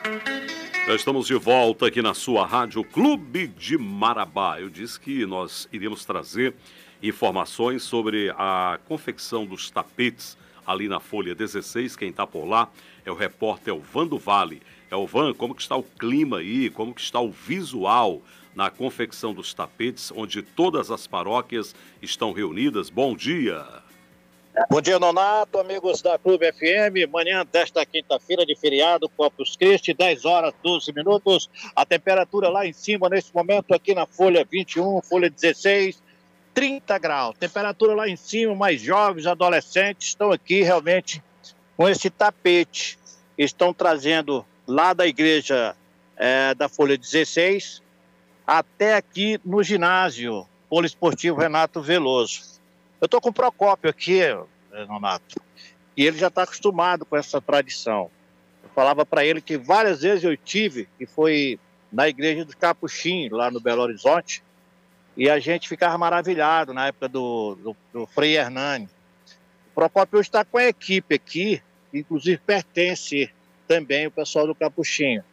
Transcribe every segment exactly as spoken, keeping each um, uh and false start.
Já estamos de volta aqui na sua rádio Clube de Marabá. Eu disse que nós iríamos trazer informações sobre a confecção dos tapetes ali na Folha dezesseis. Quem está por lá é o repórter Elvan do Vale. Elvan, como que está o clima aí? Como que está o visual na confecção dos tapetes, onde todas as paróquias estão reunidas? Bom dia! Bom dia, Nonato, amigos da Clube F M. Manhã desta quinta-feira de feriado, Corpus Christi, dez horas, doze minutos. A temperatura lá em cima, nesse momento, aqui na Folha vinte e um, Folha dezesseis, trinta graus. Temperatura lá em cima, mais jovens, adolescentes estão aqui realmente com esse tapete. Estão trazendo lá da igreja é, da Folha dezesseis até aqui no ginásio poliesportivo Renato Veloso. Eu estou com o Procópio aqui, Nonato, e ele já está acostumado com essa tradição. Eu falava para ele que várias vezes eu tive, que foi na igreja do Capuchinho, lá no Belo Horizonte, e a gente ficava maravilhado na época do, do, do Frei Hernani. O Procópio hoje está com a equipe aqui, inclusive pertence também o pessoal do Capuchinho.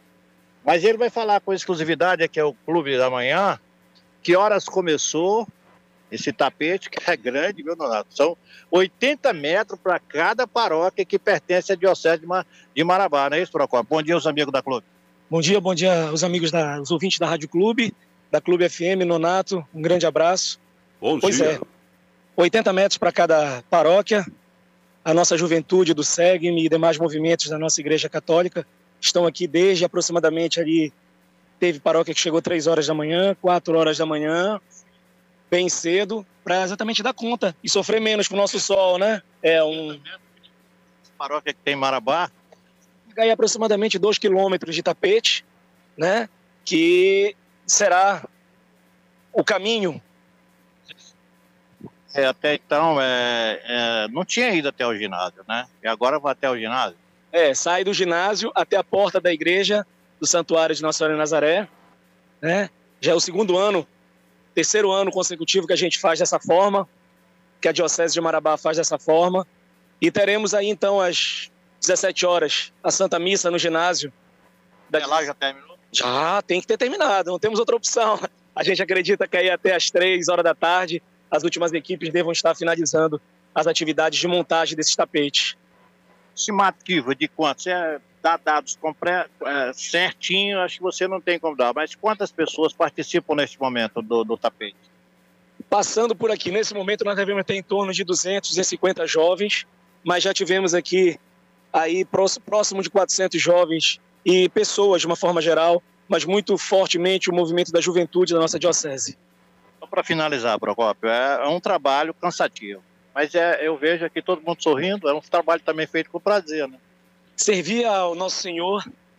Mas ele vai falar com exclusividade, aqui é o Clube da Manhã, que horas começou esse tapete, que é grande, viu, Nonato? São oitenta metros para cada paróquia que pertence à Diocese de, Mar... de Marabá, não é isso, Procópio? Bom dia aos amigos da Clube. Bom dia, bom dia aos amigos, da, os ouvintes da Rádio Clube, da Clube F M, Nonato, um grande abraço. Bom pois dia. É, oitenta metros para cada paróquia. A nossa juventude do S E G M e demais movimentos da nossa Igreja Católica estão aqui desde aproximadamente ali, teve paróquia que chegou três horas da manhã, quatro horas da manhã, bem cedo, para exatamente dar conta e sofrer menos com o nosso sol, né? É um... Paróquia que tem Marabá. Aí aproximadamente dois quilômetros de tapete, né? Que será o caminho. É, até então, é, é, não tinha ido até o ginásio, né? E agora vai até o ginásio. É, sai do ginásio até a porta da igreja do Santuário de Nossa Senhora de Nazaré, né? Já é o segundo ano, terceiro ano consecutivo que a gente faz dessa forma, que a Diocese de Marabá faz dessa forma. E teremos aí, então, às dezessete horas, a Santa Missa no ginásio. Da... É, lá já terminou? Já, tem que ter terminado, não temos outra opção. A gente acredita que aí até às três horas da tarde, as últimas equipes devam estar finalizando as atividades de montagem desses tapetes. Estimativa de quanto? Você dá dados compre... é, certinho, acho que você não tem como dar, mas quantas pessoas participam neste momento do, do tapete? Passando por aqui, nesse momento nós devemos ter em torno de duzentos, duzentos e cinquenta jovens, mas já tivemos aqui aí próximo de quatrocentos jovens e pessoas de uma forma geral, mas muito fortemente o movimento da juventude da nossa diocese. Só para finalizar, Procópio, é um trabalho cansativo, mas é, eu vejo aqui todo mundo sorrindo, é um trabalho também feito com prazer, né? Servir ao Nosso Senhor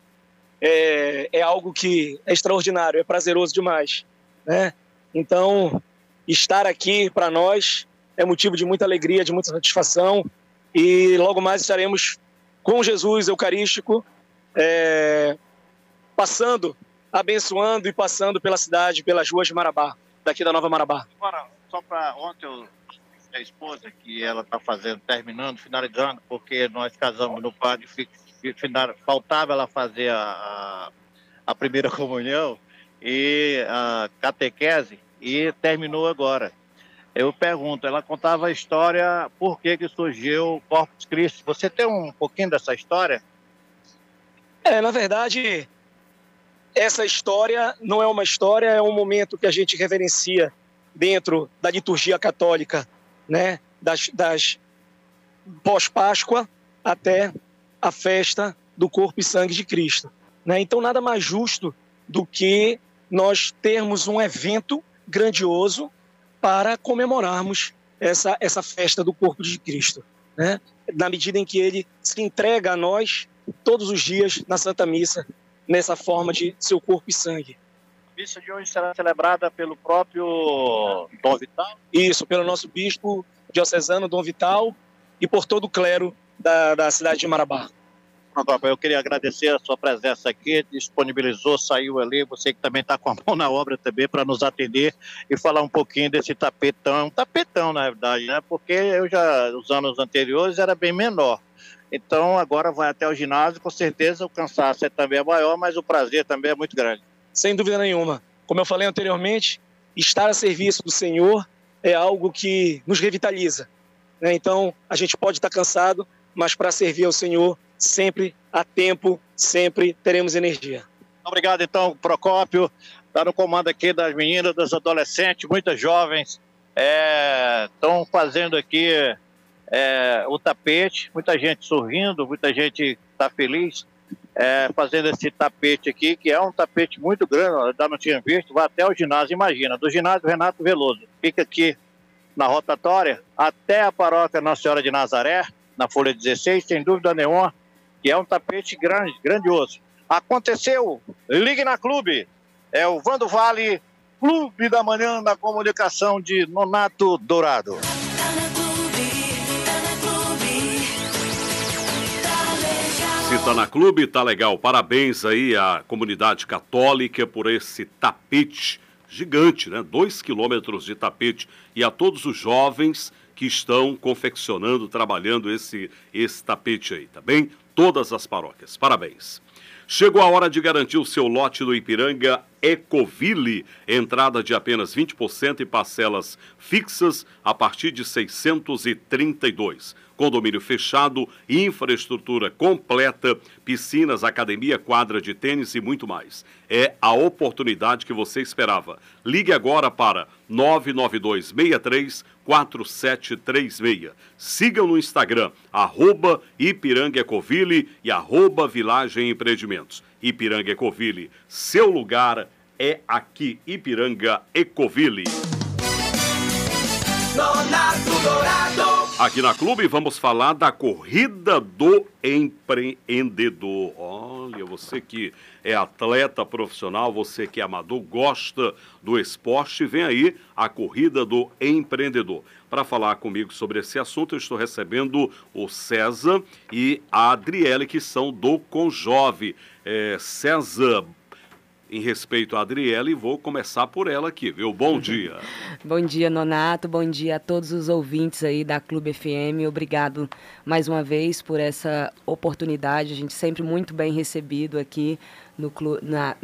é, é algo que é extraordinário, é prazeroso demais, né? Então, estar aqui para nós é motivo de muita alegria, de muita satisfação, e logo mais estaremos com Jesus Eucarístico, é, passando, abençoando e passando pela cidade, pelas ruas de Marabá, daqui da Nova Marabá. Agora, só para ontem eu a esposa que ela está fazendo, terminando, finalizando, porque nós casamos no padre, faltava ela fazer a, a, a primeira comunhão e a catequese, e terminou agora. Eu pergunto, ela contava a história, por que que surgiu o Corpus Christi. Você tem um pouquinho dessa história? É, na verdade, essa história não é uma história, é um momento que a gente reverencia dentro da liturgia católica, né, das, das pós-Páscoa até a festa do corpo e sangue de Cristo, né? Então nada mais justo do que nós termos um evento grandioso para comemorarmos essa, essa festa do corpo de Cristo, né? Na medida em que ele se entrega a nós todos os dias na Santa Missa, nessa forma de seu corpo e sangue. A missa de hoje será celebrada pelo próprio Dom Vital? Isso, pelo nosso bispo diocesano, Dom Vital, e por todo o clero da, da cidade de Marabá. Eu queria agradecer a sua presença aqui, disponibilizou, saiu ali, você que também está com a mão na obra também, para nos atender e falar um pouquinho desse tapetão, um tapetão na verdade, né? Porque eu já, os anos anteriores era bem menor. Então agora vai até o ginásio, com certeza o cansaço é também maior, mas o prazer também é muito grande. Sem dúvida nenhuma. Como eu falei anteriormente, estar a serviço do Senhor é algo que nos revitaliza, né? Então a gente pode estar cansado, mas para servir ao Senhor sempre há tempo, sempre teremos energia. Obrigado então, Procópio, está no comando aqui das meninas, dos adolescentes, muitas jovens estão é, fazendo aqui é, o tapete, muita gente sorrindo, muita gente está feliz é, fazendo esse tapete aqui, que é um tapete muito grande, eu ainda não tinha visto, vai até o ginásio, imagina, do ginásio Renato Veloso, fica aqui na rotatória até a paróquia Nossa Senhora de Nazaré, na folha dezesseis, sem dúvida nenhuma, que é um tapete grande, grandioso. Aconteceu, ligue na Clube, é o Vando Vale, Clube da Manhã na comunicação de Nonato Dourado. Se tá na Clube, tá legal. Parabéns aí à comunidade católica por esse tapete gigante, né? Dois quilômetros de tapete. E a todos os jovens que estão confeccionando, trabalhando esse, esse tapete aí, tá bem? Todas as paróquias. Parabéns. Chegou a hora de garantir o seu lote do Ipiranga Ecoville. Entrada de apenas vinte por cento e parcelas fixas a partir de seiscentos e trinta e dois. Condomínio fechado, infraestrutura completa, piscinas, academia, quadra de tênis e muito mais. É a oportunidade que você esperava. Ligue agora para nove nove dois seis três quatro sete três seis. Siga no Instagram, arroba Ipiranga Ecoville e arroba Vilagem Empreendimentos. Ipiranga Ecoville, seu lugar é aqui, Ipiranga Ecoville. Nonato Dourado. Aqui na Clube vamos falar da Corrida do Empreendedor. Olha, você que é atleta profissional, você que é amador, gosta do esporte, vem aí a Corrida do Empreendedor. Para falar comigo sobre esse assunto, eu estou recebendo o César e a Adriele, que são do Conjove. É, César, em respeito à Adriele, vou começar por ela aqui, viu? Bom dia. Bom dia, Nonato. Bom dia a todos os ouvintes aí da Clube F M. Obrigado mais uma vez por essa oportunidade. A gente sempre muito bem recebido aqui no clu... na,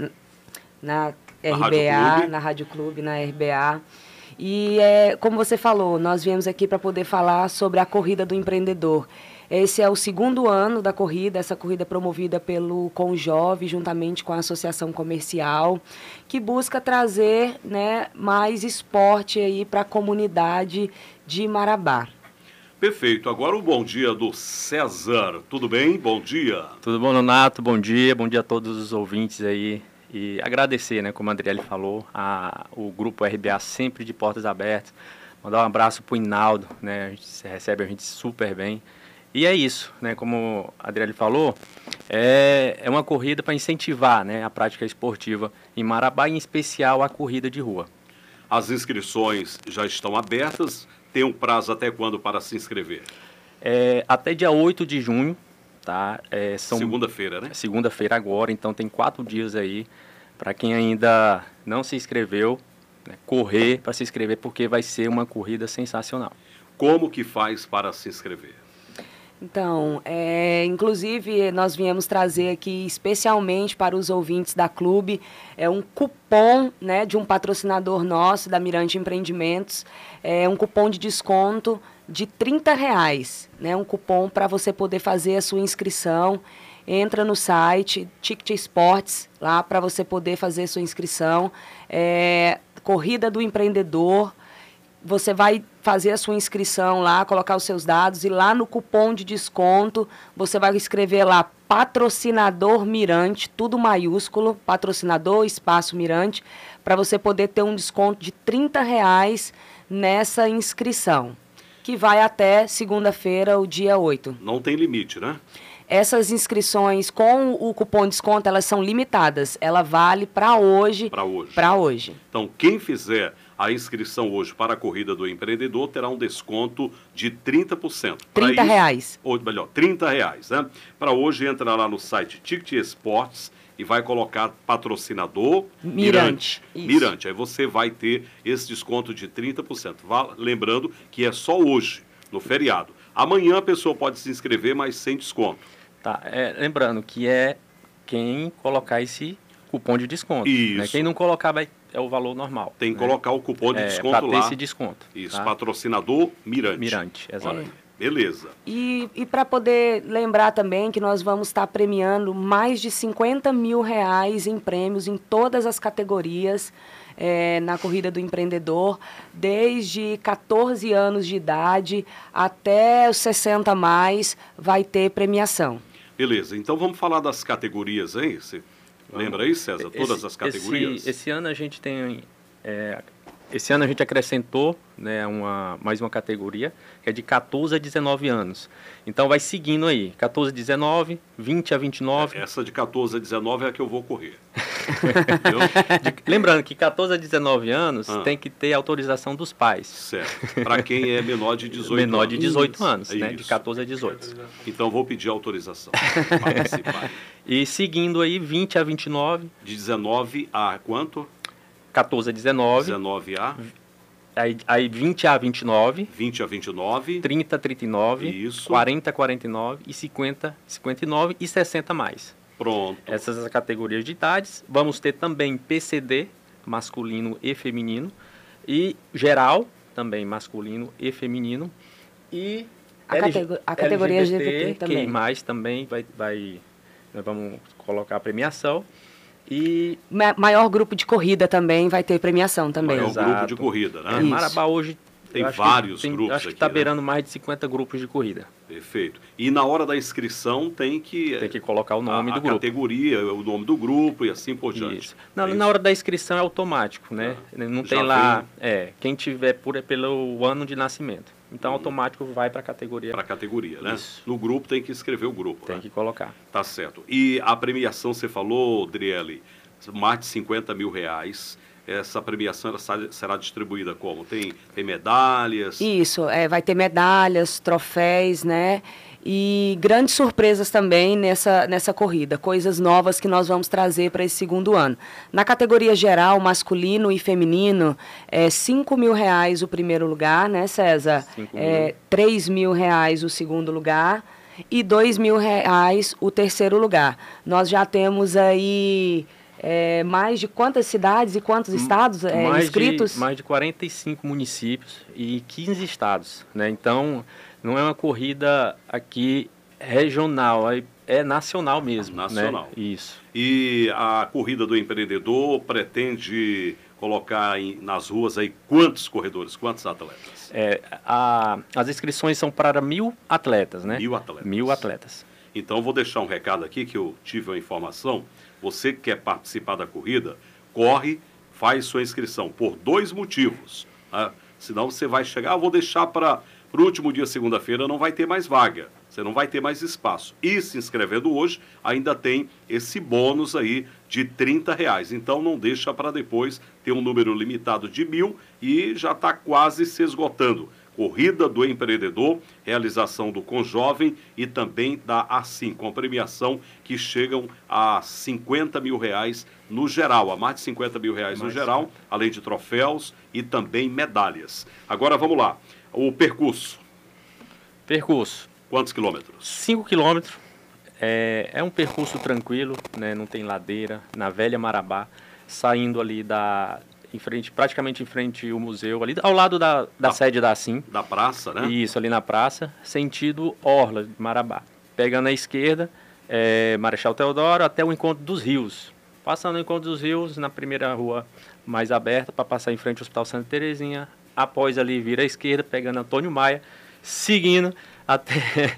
na R B A, Rádio na Rádio Clube, na R B A. E, é, como você falou, nós viemos aqui para poder falar sobre a Corrida do Empreendedor. Esse é o segundo ano da corrida, essa corrida promovida pelo Conjove, juntamente com a Associação Comercial, que busca trazer, né, mais esporte aí para a comunidade de Marabá. Perfeito. Agora o bom dia do César. Tudo bem? Bom dia. Tudo bom, Nonato? Bom dia. Bom dia a todos os ouvintes aí. E agradecer, né, como a Adriele falou, a, o Grupo R B A sempre de portas abertas. Mandar um abraço para o Inaldo, né? A gente recebe a gente super bem. E é isso, né? Como a Adriele falou, é, é uma corrida para incentivar, né, a prática esportiva em Marabá, em especial a corrida de rua. As inscrições já estão abertas. Tem um prazo até quando para se inscrever? É, até dia oito de junho, tá? É, são segunda-feira, né? Segunda-feira agora, então tem quatro dias aí para quem ainda não se inscreveu, né, correr para se inscrever, porque vai ser uma corrida sensacional. Como que faz para se inscrever? Então, é, inclusive, nós viemos trazer aqui especialmente para os ouvintes da Clube é um cupom, né, de um patrocinador nosso, da Mirante Empreendimentos, é um cupom de desconto de trinta reais, né, um cupom para você poder fazer a sua inscrição. Entra no site Ticket Esportes, lá para você poder fazer a sua inscrição. É, Corrida do Empreendedor. Você vai fazer a sua inscrição lá, colocar os seus dados e lá no cupom de desconto você vai escrever lá patrocinador Mirante, tudo maiúsculo, patrocinador, espaço Mirante, para você poder ter um desconto de trinta reais nessa inscrição, que vai até segunda-feira, o dia oito. Não tem limite, né? Essas inscrições com o cupom de desconto, elas são limitadas. Ela vale para hoje. Para hoje. Para hoje. Então, quem fizer a inscrição hoje para a Corrida do Empreendedor terá um desconto de trinta por cento. trinta reais. Ou melhor, trinta reais, né? Para hoje, entra lá no site Ticket Esportes e vai colocar patrocinador Mirante. Mirante. Mirante. Aí você vai ter esse desconto de trinta por cento. Lembrando que é só hoje, no feriado. Amanhã a pessoa pode se inscrever, mas sem desconto. Tá, é, lembrando que é quem colocar esse cupom de desconto. Isso. Né? Quem não colocar vai, é o valor normal. Tem que né? colocar o cupom de é, desconto pra ter lá. esse desconto. Isso, tá? patrocinador Mirante. Mirante, exato. Olha, beleza. E, e para poder lembrar também que nós vamos estar premiando mais de cinquenta mil reais em prêmios em todas as categorias é, na Corrida do Empreendedor, desde catorze anos de idade até os sessenta mais, vai ter premiação. Beleza, então vamos falar das categorias, hein? Você lembra aí, César? Todas esse, as categorias? Esse, esse ano a gente tem... É, esse ano a gente acrescentou, né, uma, mais uma categoria, que é de catorze a dezenove anos. Então vai seguindo aí, catorze a dezenove, vinte a vinte e nove. Essa de catorze a dezenove é a que eu vou correr. de, lembrando que catorze a dezenove anos ah. tem que ter autorização dos pais. Certo. Para quem é menor de dezoito menor anos. de dezoito Isso. anos, né? Isso. De catorze a dezoito. Então vou pedir autorização para participar. E seguindo aí, vinte a vinte e nove. De dezenove a quanto? catorze a dezenove. dezenove a. Aí, aí vinte a vinte e nove. vinte a vinte e nove. trinta a trinta e nove. Isso. quarenta a quarenta e nove. E cinquenta a cinquenta e nove. E sessenta mais. Pronto. Essas são as categorias de idades. Vamos ter também P C D, masculino e feminino. E geral, também masculino e feminino. E A, catego a categoria L G B T, L G B T também. Quem mais também vai, vai... Nós vamos colocar a premiação. E Ma maior grupo de corrida também vai ter premiação também. Maior Exato. grupo de corrida, né? É, Marabá hoje tem vários tem, grupos acho que aqui, está né? beirando mais de cinquenta grupos de corrida. Perfeito. E na hora da inscrição tem que... Tem que colocar o nome a, do a grupo. categoria, o nome do grupo e assim por diante. Isso. Na, é na isso? hora da inscrição é automático, né? Ah. Não Já tem lá... vem... É, quem tiver por, pelo ano de nascimento. Então, hum. automático vai para a categoria. Para a categoria, né? Isso. No grupo tem que escrever o grupo. Tem né? que colocar. Tá certo. E a premiação, você falou, Driele, mais de cinquenta mil reais. Essa premiação será distribuída como? Tem, tem medalhas? Isso, é, vai ter medalhas, troféus, né? E grandes surpresas também nessa, nessa corrida, coisas novas que nós vamos trazer para esse segundo ano. Na categoria geral, masculino e feminino, é cinco mil reais o primeiro lugar, né, César? É, três mil reais o segundo lugar e dois mil reais o terceiro lugar. Nós já temos aí... É, mais de quantas cidades e quantos estados é, mais inscritos? De, mais de quarenta e cinco municípios e quinze estados, né? Então, não é uma corrida aqui regional, é nacional mesmo. Nacional. Né? Isso. E a Corrida do Empreendedor pretende colocar em, nas ruas aí quantos corredores, quantos atletas? É, a, as inscrições são para mil atletas, né? Mil atletas. Mil atletas. Então, vou deixar um recado aqui que eu tive a informação. Você que quer participar da corrida, corre, faz sua inscrição por dois motivos. Né? Senão você vai chegar, ah, vou deixar para o último dia, segunda-feira, não vai ter mais vaga. Você não vai ter mais espaço. E se inscrevendo hoje, ainda tem esse bônus aí de trinta reais. Então não deixa para depois ter um número limitado de mil e já está quase se esgotando. Corrida do Empreendedor, realização do Conjovem e também da Assim, com premiação que chegam a cinquenta mil reais no geral, a mais de cinquenta mil reais no geral, além de troféus e também medalhas. Agora vamos lá, o percurso. Percurso. Quantos quilômetros? cinco quilômetros. É, é um percurso tranquilo, né? Não tem ladeira, na Velha Marabá, saindo ali da... Em frente, praticamente em frente ao museu, ali ao lado da, da, da sede da Assim. Da praça, né? Isso, ali na praça, sentido Orla, de Marabá. Pegando à esquerda, é, Marechal Teodoro, até o Encontro dos Rios. Passando o Encontro dos Rios, na primeira rua mais aberta, para passar em frente ao Hospital Santa Terezinha. Após ali, vira à esquerda, pegando Antônio Maia, seguindo até,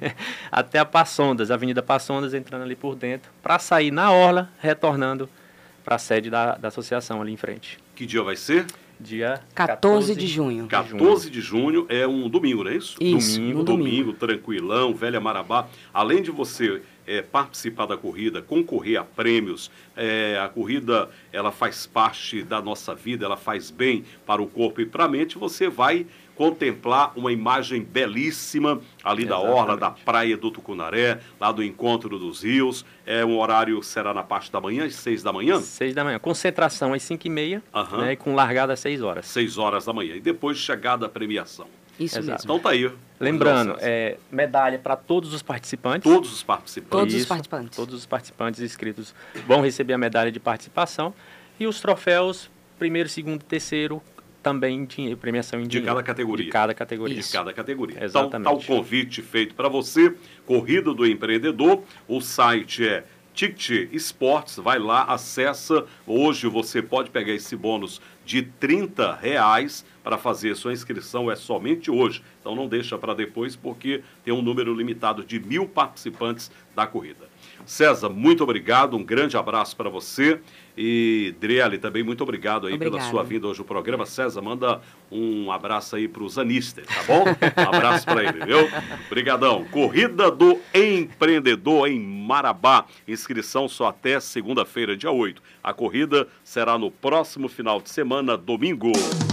até a Passondas, Avenida Passondas, entrando ali por dentro, para sair na Orla, retornando para a sede da, da associação ali em frente. Que dia vai ser? Dia quatorze de junho. quatorze de junho é um domingo, não é isso? Isso, domingo, um domingo, domingo. tranquilão, Velha Marabá. Além de você é, participar da corrida, concorrer a prêmios, é, a corrida ela faz parte da nossa vida, ela faz bem para o corpo e para a mente, você vai contemplar uma imagem belíssima ali Exatamente. Da orla, da praia do Tucunaré, lá do Encontro dos Rios. É, um horário será na parte da manhã, às seis da manhã? Seis da manhã. Concentração às cinco e meia, uhum. né, e com largada às seis horas. Seis horas da manhã. E depois chegada a premiação. Isso Exato. mesmo. Então tá aí. Lembrando, é, medalha para todos os participantes. Todos os participantes. Todos Isso, os participantes. Todos os participantes inscritos vão receber a medalha de participação. E os troféus, primeiro, segundo e terceiro, também dinheiro, premiação em De dinheiro. cada categoria. De cada categoria. De cada categoria. Exatamente. Então, tá o convite feito para você, Corrida do Empreendedor. O site é Ticket Esportes, vai lá, acessa. Hoje você pode pegar esse bônus de trinta reais para fazer sua inscrição, é somente hoje. Então não deixa para depois, porque tem um número limitado de mil participantes da corrida. César, muito obrigado, um grande abraço para você. E Driele, também muito obrigado aí Obrigada. pela sua vinda hoje no programa. César, manda um abraço aí para o Zanister, tá bom? Um abraço para ele, viu? Obrigadão. Corrida do Empreendedor em Marabá. Inscrição só até segunda-feira, dia oito. A corrida será no próximo final de semana, domingo.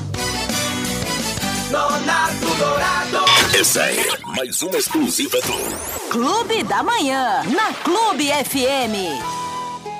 Nonato Dourado. Essa é mais uma exclusiva do Clube da Manhã, na Clube F M.